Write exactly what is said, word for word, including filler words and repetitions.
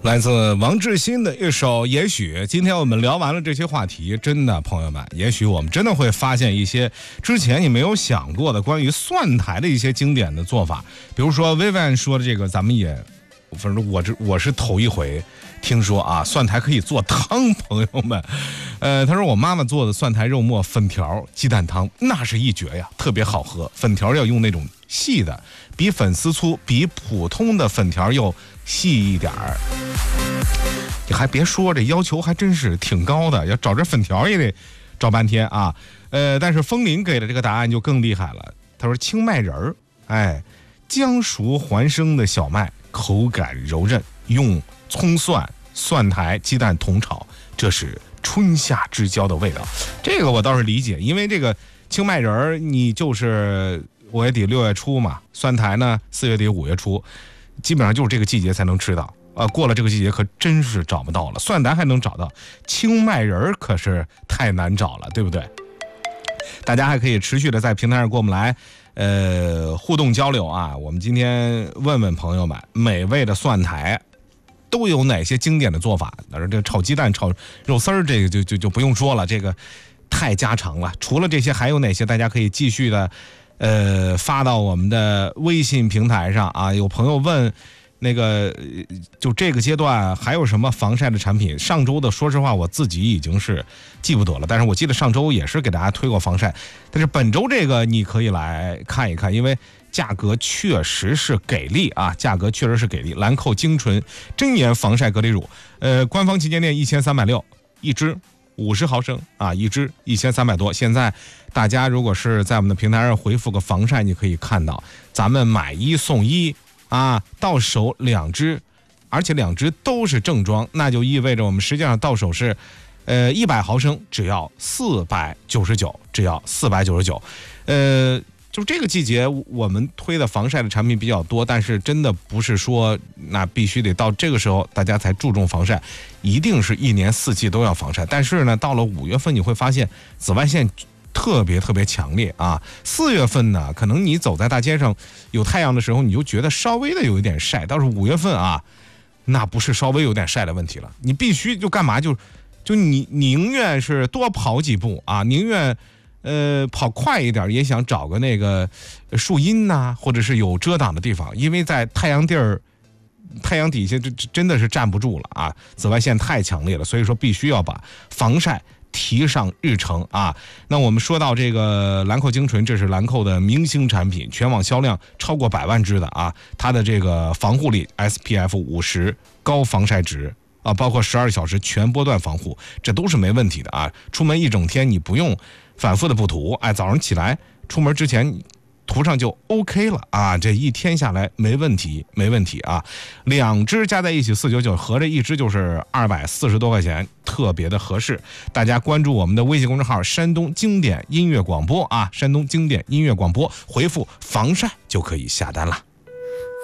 来自王志新的一首《也许》。今天我们聊完了这些话题，真的朋友们，也许我们真的会发现一些之前你没有想过的关于蒜苔的一些经典的做法。比如说薇薇说的这个，咱们也反正我这我是头一回听说啊，蒜苔可以做汤，朋友们。呃，他说我妈妈做的蒜苔肉末粉条鸡蛋汤，那是一绝呀，特别好喝。粉条要用那种细的，比粉丝粗，比普通的粉条又细一点儿。你还别说，这要求还真是挺高的，要找这粉条也得找半天啊。呃，但是枫林给的这个答案就更厉害了。他说青麦仁儿，哎，将熟还生的小麦，口感柔韧，用葱蒜、蒜苔、鸡蛋同炒，这是春夏之交的味道。这个我倒是理解，因为这个青麦仁儿，你就是五月底六月初嘛，蒜苔呢四月底五月初，基本上就是这个季节才能吃到。呃，过了这个季节可真是找不到了。蒜苔还能找到，青麦仁儿可是太难找了，对不对？大家还可以持续的在平台上跟我们来呃互动交流啊。我们今天问问朋友们，美味的蒜苔都有哪些经典的做法？当然，这炒鸡蛋、炒肉丝儿，这个就就就不用说了，这个太家常了。除了这些，还有哪些？大家可以继续的呃发到我们的微信平台上啊。有朋友问。那个就这个阶段还有什么防晒的产品？上周的说实话我自己已经是记不得了，但是我记得上周也是给大家推过防晒，但是本周这个你可以来看一看，因为价格确实是给力啊，价格确实是给力。兰蔻精纯真颜防晒隔离乳，呃，官方旗舰店一千三百六一支，五十毫升啊，一支一千三百多。现在大家如果是在我们的平台上回复个防晒，你可以看到咱们买一送一。啊，到手两支，而且两支都是正装，那就意味着我们实际上到手是，呃，一百毫升只要四百九十九，只要四百九十九，呃，就这个季节我们推的防晒的产品比较多，但是真的不是说那必须得到这个时候大家才注重防晒，一定是一年四季都要防晒。但是呢，到了五月份你会发现紫外线特别特别强烈啊！四月份呢，可能你走在大街上有太阳的时候，你就觉得稍微的有一点晒。倒是五月份啊，那不是稍微有点晒的问题了，你必须就干嘛就就你宁愿是多跑几步啊，宁愿呃跑快一点，也想找个那个树荫呐、啊，或者是有遮挡的地方，因为在太阳地儿。太阳底下这真的是站不住了啊！紫外线太强烈了，所以说必须要把防晒提上日程啊。那我们说到这个兰蔻精纯，这是兰蔻的明星产品，全网销量超过百万支的啊。它的这个防护力 S P F 五十 高防晒值啊，包括十二小时全波段防护，这都是没问题的啊。出门一整天你不用反复的不涂，哎，早上起来出门之前涂上就 OK 了啊，这一天下来没问题，没问题啊。两支加在一起四百九十九，合着一支就是二百四十多块钱，特别的合适。大家关注我们的微信公众号山东经典音乐广播啊，山东经典音乐广播，回复防晒就可以下单了。